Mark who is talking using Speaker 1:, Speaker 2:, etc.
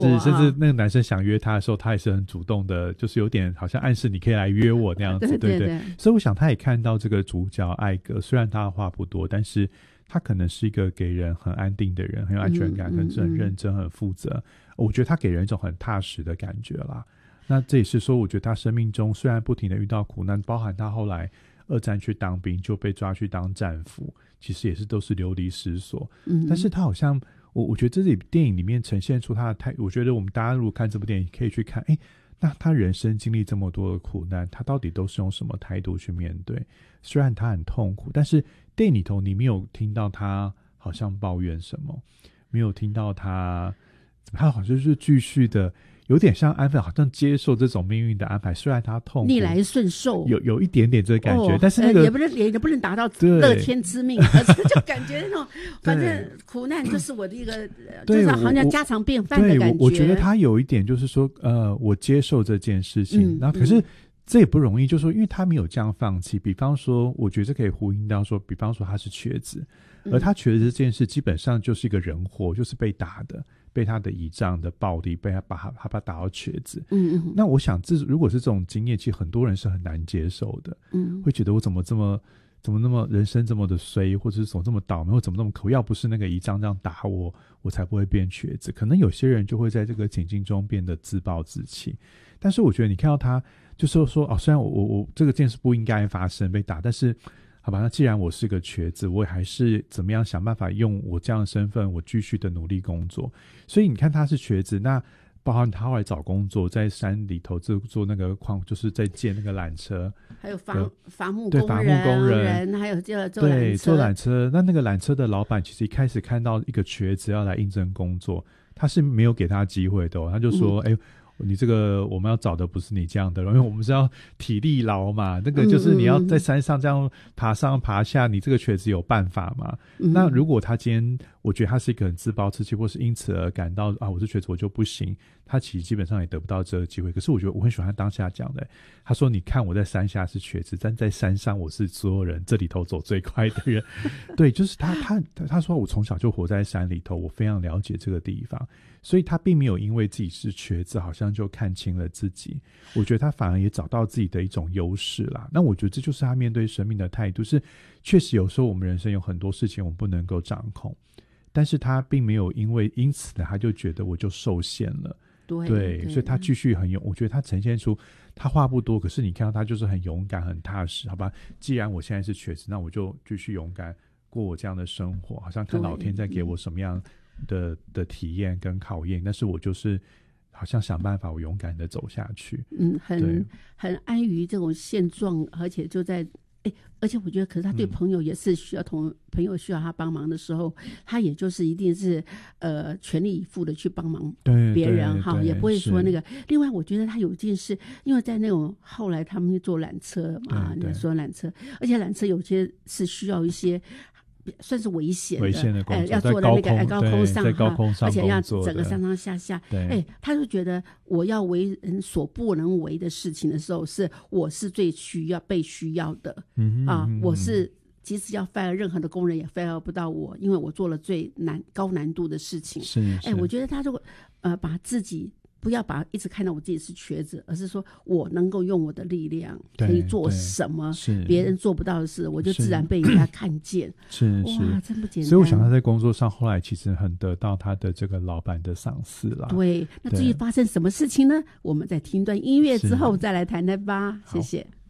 Speaker 1: 是甚至那个男生想约他的时候，他也是很主动的，就是有点好像暗示你可以来约我那样子，对对。所以我想他也看到这个主角艾格，虽然他的话不多，但是他可能是一个给人很安定的人，很有安全感，可能是很认真很负责，我觉得他给人一种很踏实的感觉啦。那这也是说我觉得他生命中虽然不停的遇到苦难，包含他后来二战去当兵就被抓去当战俘，其实也是都是流离失所，但是他好像我觉得这里电影里面呈现出他的态，我觉得我们大家如果看这部电影可以去看，那他人生经历这么多的苦难，他到底都是用什么态度去面对？虽然他很痛苦，但是电影里头你没有听到他好像抱怨什么，没有听到他好像就是继续的有点像安分，好像接受这种命运的安排，虽然他痛苦
Speaker 2: 逆来顺受，
Speaker 1: 有一点点这个感觉，但是那个
Speaker 2: 也不能达到乐天知命，而是就感觉那种反正苦难就是我的一个，就是好像家常便饭的感觉。
Speaker 1: 我觉得他有一点就是说，我接受这件事情，然后可是这也不容易，就是说，因为他没有这样放弃。比方说，我觉得这可以呼应到说，比方说他是瘸子，而他瘸子这件事基本上就是一个人祸，就是被打的。被他的倚仗的暴力，被他把他打到瘸子。那我想如果是这种经验，其实很多人是很难接受的。会觉得我怎么那么人生这么的衰，或者是怎么这么倒霉，或怎么那么可恶，要不是那个倚仗这样打我，我才不会变瘸子。可能有些人就会在这个情境中变得自暴自弃。但是我觉得你看到他就是说虽然我这个件事不应该发生被打，但是好吧，那既然我是个瘸子，我也还是怎么样想办法用我这样的身份，我继续的努力工作。所以你看他是瘸子，那包含他后来找工作，在山里头做那个就是在建那个缆车，
Speaker 2: 还有伐木工人，还有做
Speaker 1: 缆车。那个缆车的老板其实一开始看到一个瘸子要来应征工作，他是没有给他机会的他就说你这个我们要找的不是你这样的，因为我们是要体力劳嘛，那个就是你要在山上这样爬上爬下，你这个瘸子有办法吗？那如果他今天我觉得他是一个很自暴自弃，或是因此而感到我是瘸子我就不行，他其实基本上也得不到这个机会。可是我觉得我很喜欢他当下讲的，他说你看我在山下是瘸子，但在山上我是所有人这里头走最快的人对，就是他说我从小就活在山里头，我非常了解这个地方，所以他并没有因为自己是瘸子好像就看清了自己，我觉得他反而也找到自己的一种优势啦。那我觉得这就是他面对生命的态度，是确实有时候我们人生有很多事情我们不能够掌控，但是他并没有因此呢他就觉得我就受限了。对，所以他继续很勇，我觉得他呈现出他话不多，可是你看到他就是很勇敢很踏实。好吧，既然我现在是瘸子，那我就继续勇敢过我这样的生活，好像看老天在给我什么样的体验跟考验，但是我就是好像想办法我勇敢的走下去。
Speaker 2: 很安于这种现状，而且就在而且我觉得可是他对朋友也是需要朋友需要他帮忙的时候，他也就是一定是全力以赴的去帮忙别人也不会说那个。另外我觉得他有一件事，因为在那种后来他们坐缆车嘛，你说缆车，而且缆车有些是需要一些算是危险的要坐在那个高空上，而且要整个上上下下。他就觉得我要为人所不能为的事情的时候，我是最被需要的我是即使要 fire 任何的工人也 fire 不到我，因为我做了最高难度的事情。我觉得他就把自己不要一直看到我自己是瘸子，而是说我能够用我的力量可以做什么别人做不到的事，我就自然被人家看见。哇，真不简单。
Speaker 1: 所以我想他在工作上后来其实很得到他的这个老板的赏识啦。
Speaker 2: 对，那至于发生什么事情呢？我们在听段音乐之后再来谈谈吧。谢谢。